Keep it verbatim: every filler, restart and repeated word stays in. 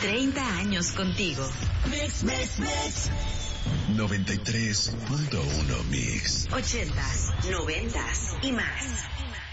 treinta años contigo. Mix, mix, mix. noventa y tres punto uno Mix. ochentas, noventas y más.